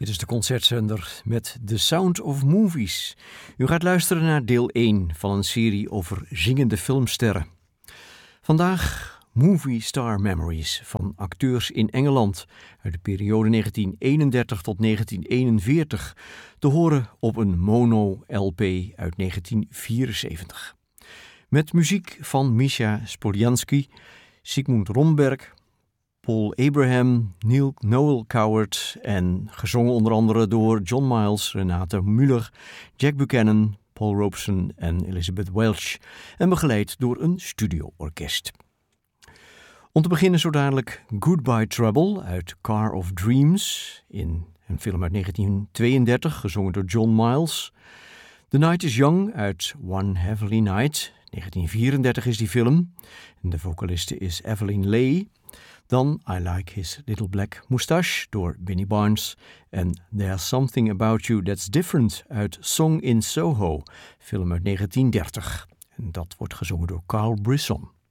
Dit is de Concertzender met The Sound of Movies. U gaat luisteren naar deel 1 van een serie over zingende filmsterren. Vandaag Movie Star Memories van acteurs in Engeland uit de periode 1931 tot 1941, te horen op een mono-LP uit 1974. Met muziek van Misha Spoljansky, Sigmund Romberg, Paul Abraham, Noel Coward en gezongen onder andere door John Miles, Renate Müller, Jack Buchanan, Paul Robeson en Elizabeth Welch en begeleid door een studioorkest. Om te beginnen zo dadelijk Goodbye Trouble uit Car of Dreams in een film uit 1932, gezongen door John Miles. The Night is Young uit One Heavenly Night, 1934 is die film. En de vocaliste is Evelyn Leigh. Dan I Like His Little Black Moustache door Benny Barnes. En There's Something About You That's Different uit Song in Soho, film uit 1930. En dat wordt gezongen door Carl Brisson.